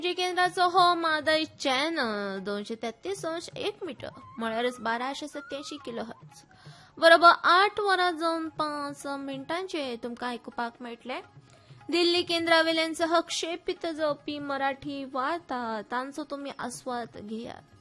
जी केंद्राचो हो मादय channel 233.1 metre म्हळ्यार 1287 kilohertz बरोबर 8 वरां जावन 5 मिनटांचे तुमकां आयकुपाक मेळटले. दिल्ली केंद्रावेल्यान सहक्षेपीत जावपी मराठी वार्ता तांचो तुमी आस्वाद घेयात.